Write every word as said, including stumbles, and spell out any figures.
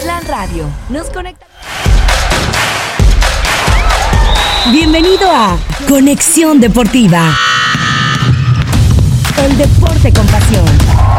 Mazatlán Radio. Nos conecta. Bienvenido a Conexión Deportiva. El deporte con pasión.